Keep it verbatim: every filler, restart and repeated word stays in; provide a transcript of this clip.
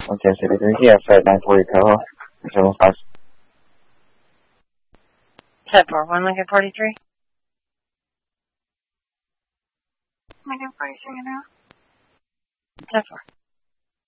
one ten seventy-three. Yeah, flight nine forty Tahoe. seven five. ten four one Lincoln forty-three. Lincoln forty-three now. ten four.